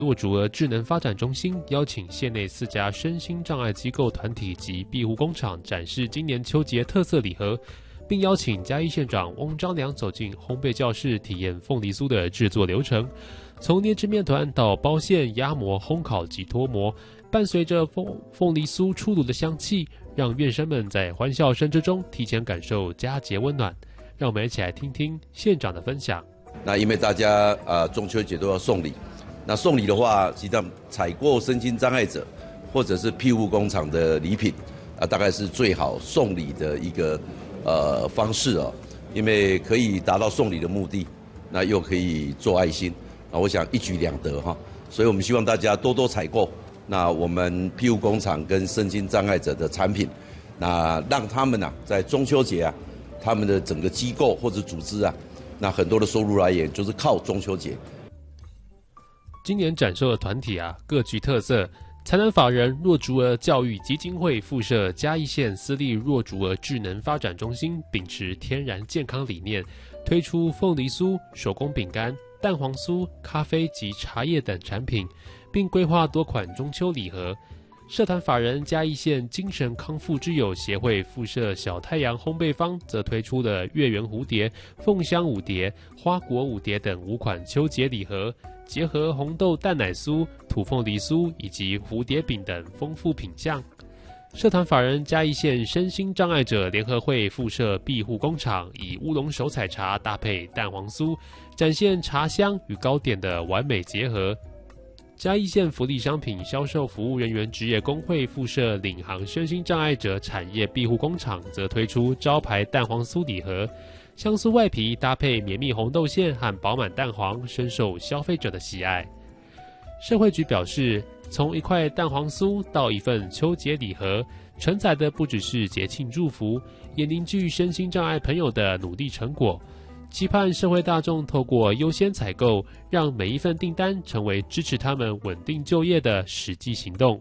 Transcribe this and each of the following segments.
若竹儿智能发展中心邀请县内4家身心障碍机构团体及庇护工厂展示今年秋节特色礼盒，并邀请嘉义县长翁章良走进烘焙教室体验凤梨酥的制作流程，从捏制面团到包馅、压模、烘烤及脱模，伴随着凤梨酥出炉的香气，让院生们在欢笑声之中提前感受佳节温暖。让我们一起来听听县长的分享。 那因为大家中秋节都要送礼，那送礼的话，实际上采购身心障碍者或者是庇护工厂的礼品大概是最好送礼的一个方式哦，因为可以达到送礼的目的，那又可以做爱心我想一举两得哈，所以我们希望大家多多采购。那我们庇护工厂跟身心障碍者的产品，那让他们在中秋节他们的整个机构或者组织那很多的收入来源就是靠中秋节。 今年展售的团体各具特色。财团法人若竹儿教育基金会附设嘉义县私立若竹儿智能发展中心，秉持天然健康理念，推出凤梨酥、手工饼干、蛋黄酥、咖啡及茶叶等产品，并规划多款中秋礼盒。社团法人嘉义县精神康复之友协会附设小太阳烘焙坊，则推出了月圆蝴蝶、凤香舞蝶、花果舞蝶等5款秋节礼盒，结合红豆蛋奶酥、土凤梨酥以及蝴蝶饼等丰富品项。社团法人嘉义县身心障碍者联合会附设庇护工厂，以乌龙手采茶搭配蛋黄酥，展现茶香与糕点的完美结合。嘉义县福利商品销售服务人员职业工会附设领航身心障碍者产业庇护工厂，则推出招牌蛋黄酥礼盒，香酥外皮搭配绵密红豆馅和饱满蛋黄，深受消费者的喜爱。社会局表示，从1块蛋黄酥到1份秋节礼盒，承载的不只是节庆祝福，也凝聚身心障碍朋友的努力成果。期盼社会大众透过优先采购，让每一份订单成为支持他们稳定就业的实际行动。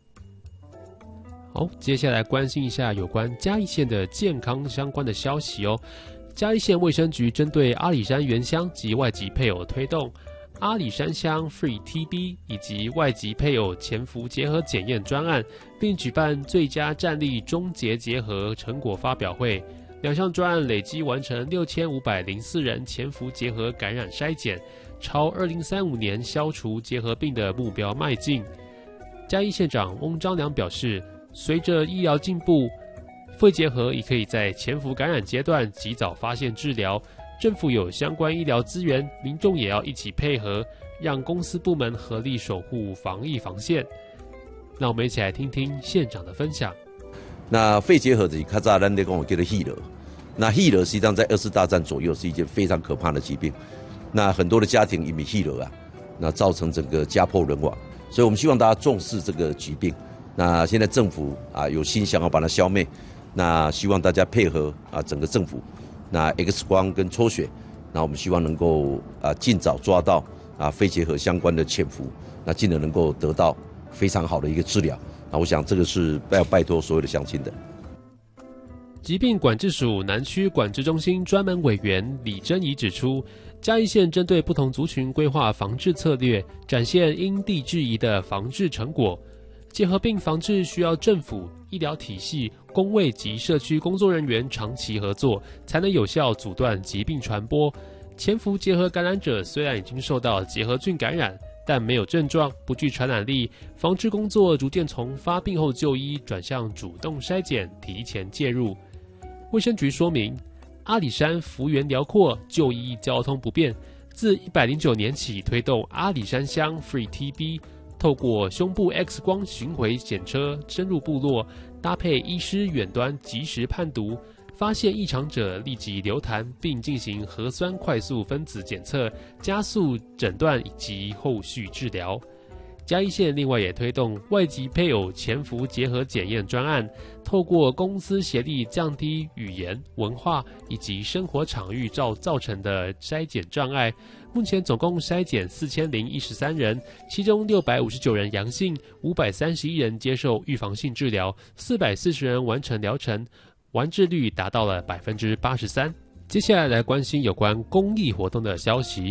好，接下来关心一下有关嘉义县的健康相关的消息哦。嘉义县卫生局针对阿里山原乡及外籍配偶推动阿里山乡 Free TB 以及外籍配偶潜伏结合检验专案，并举办最佳战力终结结合成果发表会。2项专案累计完成6504人潜伏结合感染筛检，朝2035年消除结核病的目标迈进。嘉义县长翁章良表示，随着医疗进步，肺结核也可以在潜伏感染阶段及早发现治疗。政府有相关医疗资源，民众也要一起配合，让公司部门合力守护防疫防线。让我们一起来听听县长的分享。 那肺结核是较早咱咧讲叫做肺疨，那肺疨实际上在2次大战左右是一件非常可怕的疾病。那很多的家庭因为肺疨那造成整个家破人亡，所以我们希望大家重视这个疾病。那现在政府有心想要把它消灭，那希望大家配合整个政府，那 X 光跟抽血，那我们希望能够尽早抓到肺结核相关的潜伏，那尽能够得到非常好的一个治疗。那我想这个是要拜托所有的乡亲的。 疾病管制署南区管制中心专门委员李珍怡指出，嘉义县针对不同族群规划防治策略，展现因地制宜的防治成果。结核病防治需要政府、医疗体系、公卫及社区工作人员长期合作，才能有效阻断疾病传播。潜伏结核感染者虽然已经受到结核菌感染，但没有症状，不具传染力，防治工作逐渐从发病后就医转向主动筛检，提前介入。卫生局说明，阿里山幅员辽阔，就医交通不便，自109年起推动阿里山乡 Free TB， 透过胸部 X 光巡回检车深入部落，搭配医师远端及时判读，发现异常者立即留痰，并进行核酸快速分子检测，加速诊断以及后续治疗。嘉义县另外也推动外籍配偶潜伏结合检验专案，透过公司协力降低语言、文化以及生活场域造成的筛检障碍。目前总共筛检4013人，其中659人阳性，531人接受预防性治疗，440人完成疗程，完治率达到了83%。接下来关心有关公益活动的消息。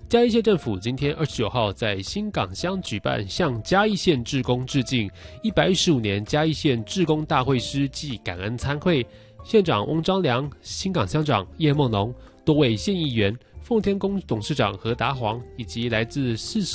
嘉义县政府今天29号在新港乡举办向嘉义县志工致敬115年嘉义县志工大会师暨感恩餐会，县长翁章良、新港乡长叶梦龙、多位县议员、奉天宫董事长何达煌以及来自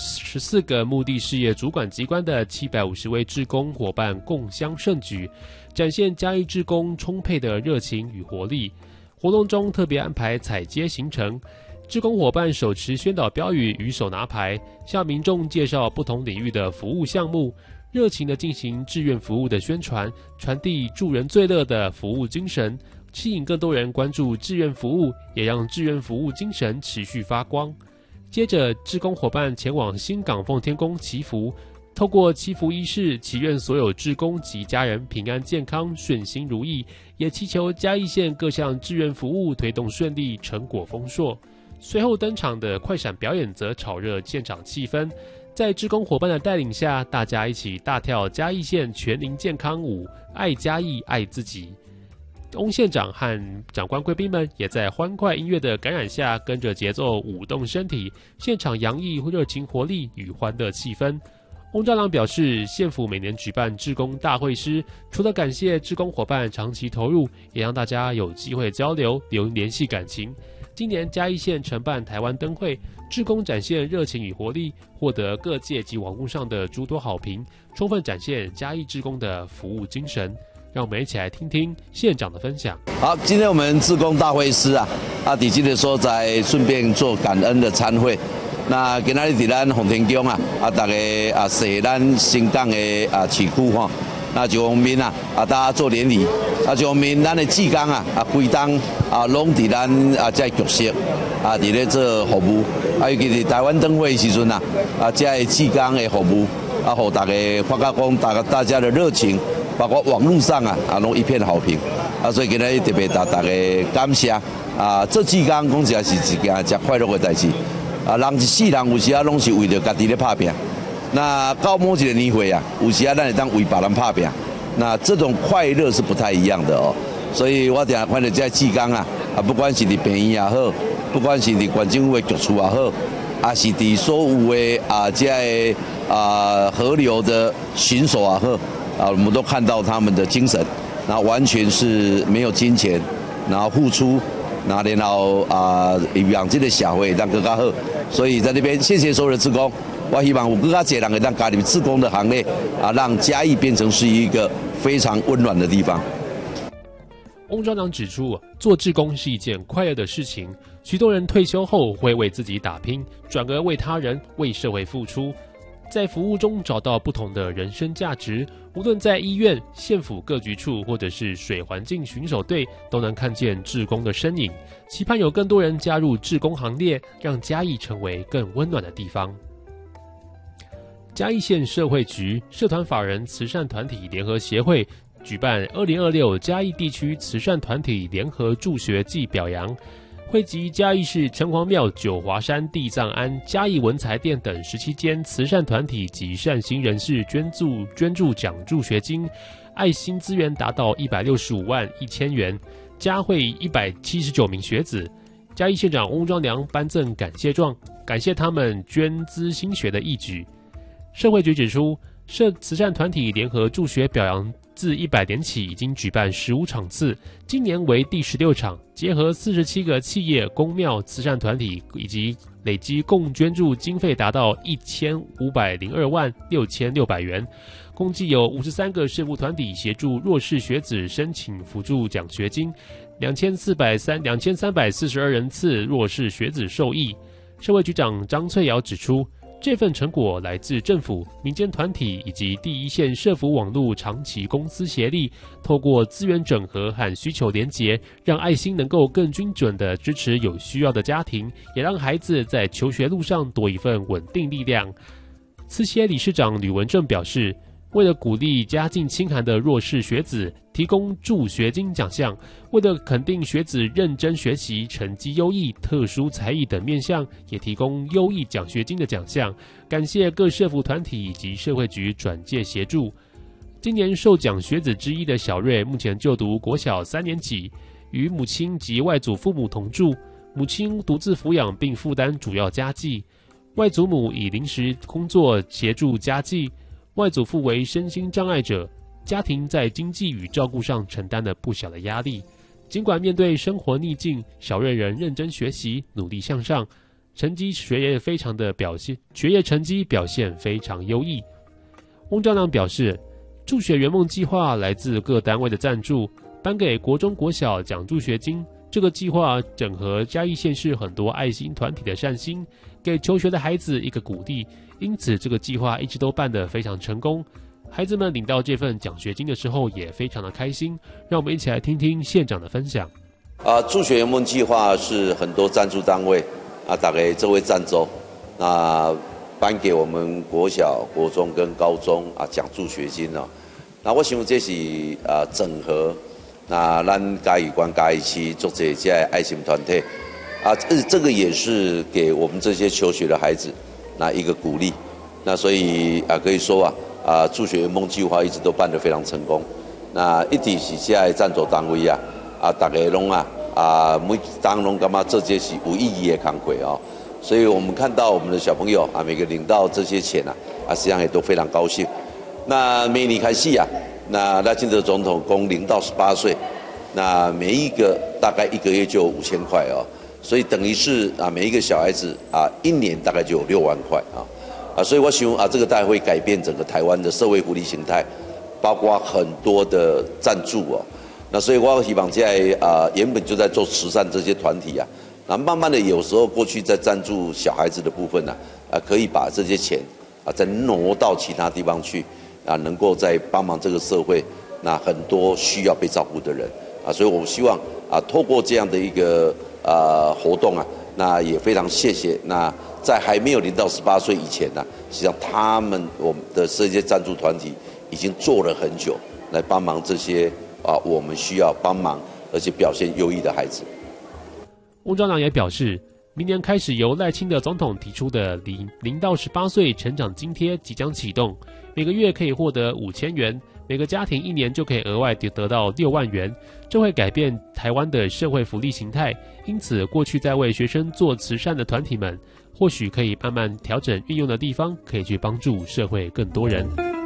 14个目的事业主管机关的750位志工伙伴共襄盛举，展现嘉义志工充沛的热情与活力。活动中特别安排踩街行程，志工伙伴手持宣导标语与手拿牌，向民众介绍不同领域的服务项目，热情地进行志愿服务的宣传，传递助人最乐的服务精神，吸引更多人关注志愿服务，也让志愿服务精神持续发光。接着，志工伙伴前往新港奉天宫祈福，透过祈福仪式，祈愿所有志工及家人平安健康、顺心如意，也祈求嘉义县各项志愿服务推动顺利、成果丰硕。随后登场的快闪表演则炒热现场气氛，在志工伙伴的带领下，大家一起大跳嘉义县全龄健康舞，爱嘉义爱自己。翁县长和长官贵宾们也在欢快音乐的感染下，跟着节奏舞动身体，现场洋溢热情活力与欢乐气氛。翁章良表示，县府每年举办志工大会师，除了感谢志工伙伴长期投入，也让大家有机会交流、联系感情。今年嘉义县承办台湾灯会，志工展现热情与活力，获得各界及网络上的诸多好评，充分展现嘉义志工的服务精神。让我们一起来听听县长的分享。 好，今天我们志工大会师在这个所在顺便做感恩的餐会。那今仔日在咱奉天宫大家谢咱新港的市区那一方面大家做联谊一方面咱的志工规档拢伫咱这角色伫咧做服务尤其是台湾灯会的时阵这志工的服务互大家发觉讲大家的热情，包括网络上拢一片好评所以今日特别大家感谢做志工讲起来是一件真快乐的代志人一世人有时拢是为着家己咧打拼。那到某一个年岁有时咱会当为别人打拼，那这种快乐是不太一样的哦。所以我常看到这志工不管是伫病院也好，不管是伫县政府的局处也好，还是伫所有的这河流的巡守也好我们都看到他们的精神，然后完全是没有金钱，然后付出，然后让这个社会让更加好。所以在那边谢谢所有的志工。我希望有更加多人会当加入志工的行列让嘉义变成是一个非常温暖的地方。 翁章良指出，做志工是一件快乐的事情，许多人退休后会为自己打拼，转而为他人、为社会付出，在服务中找到不同的人生价值。无论在医院、县府各局处，或者是水环境巡守队，都能看见志工的身影。期盼有更多人加入志工行列，让嘉义成为更温暖的地方。嘉义县社会局社团法人慈善团体联合协会举办2026嘉义地区慈善团体联合助学季表扬，汇集嘉义市城隍庙、九华山地藏庵、嘉义文财店等17间慈善团体及善心人士捐助奖助学金，爱心资源达到165万1000元，嘉惠179名学子。嘉义县长翁章良颁赠感谢状，感谢他们捐资兴学的义举。社会局指出，慈善团体联合助学表扬自100年起已经举办15场次，今年为第16场，结合47个企业、公庙、慈善团体以及累积共捐助经费达到1502万6600元，共计有53个社福团体协助弱势学子申请辅助奖学金，2342人次弱势学子受益。社会局长张翠瑶指出，这份成果来自政府、民间团体以及第一线社福网络长期公司协力，透过资源整合和需求连结，让爱心能够更精准地支持有需要的家庭，也让孩子在求学路上多一份稳定力量。慈协理事长吕文正表示，为了鼓励家境清寒的弱势学子，提供助学金奖项；为了肯定学子认真学习、成绩优异、特殊才艺等面向，也提供优异奖学金的奖项。感谢各社福团体以及社会局转介协助。今年受奖学子之一的小瑞，目前就读国小3年级，与母亲及外祖父母同住。 母亲独自抚养并负担主要家计，外祖母以临时工作协助家计，外祖父为身心障碍者，家庭在经济与照顾上承担了不小的压力。尽管面对生活逆境，小瑞仍认真学习，努力向上，学业成绩表现非常优异。翁章良表示，助学圆梦计划来自各单位的赞助，颁给国中国小奖助学金。这个计划整合嘉义县市很多爱心团体的善心，给求学的孩子一个鼓励，因此这个计划一直都办得非常成功。孩子们领到这份奖学金的时候也非常的开心，让我们一起来听听县长的分享。 助学圆梦计划是很多赞助单位大概这位赞助，那颁给我们国小、国中跟高中奖助学金哦。那我想这是整合，那咱嘉义县嘉义市做这些爱心团体这个也是给我们这些求学的孩子一个鼓励。那所以可以说助学圆梦计划一直都办得非常成功。那一直是这些赞助单位大家拢每当拢感觉这些是有意义的工作哦。所以我们看到我们的小朋友每个领到这些钱实际上也都非常高兴。那每年开始那赖清德总统供0到18岁，那每一个大概1个月就有5000块哦，所以等于是每一个小孩子1年大概就有6万块所以我想这个大概会改变整个台湾的社会福利形态，包括很多的赞助哦。那所以我希望在原本就在做慈善这些团体那慢慢的有时候过去在赞助小孩子的部分可以把这些钱再挪到其他地方去能够再帮忙这个社会那很多需要被照顾的人所以我希望透过这样的一个活动那也非常谢谢那在还没有0到18岁以前实际上我们的这些赞助团体已经做了很久，来帮忙这些我们需要帮忙而且表现优异的孩子。 翁章良也表示，明年开始由赖清德总统提出的0到18岁成长津贴即将启动，每个月可以获得5000元，每个家庭1年就可以额外得到6万元，这会改变台湾的社会福利形态。因此，过去在为学生做慈善的团体们，或许可以慢慢调整运用的地方，可以去帮助社会更多人。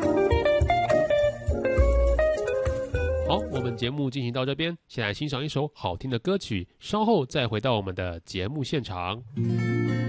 好，我们节目进行到这边，先来欣赏一首好听的歌曲，稍后再回到我们的节目现场。